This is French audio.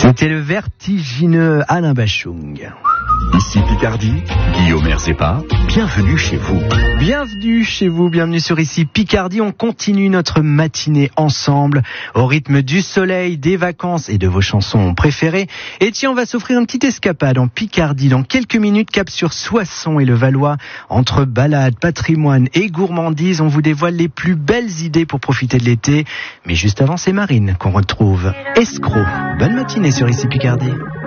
C'était le vertigineux Alain Bachung. Ici Picardie, Guillaume Herzépa, bienvenue chez vous. Bienvenue chez vous, bienvenue sur Ici Picardie. On continue notre matinée ensemble, au rythme du soleil, des vacances et de vos chansons préférées. Et tiens, on va s'offrir une petite escapade en Picardie. Dans quelques minutes, cap sur Soissons et le Valois. Entre balade, patrimoine et gourmandise, on vous dévoile les plus belles idées pour profiter de l'été. Mais juste avant, c'est Marine qu'on retrouve. Escroc. Bonne matinée sur Ici Picardie.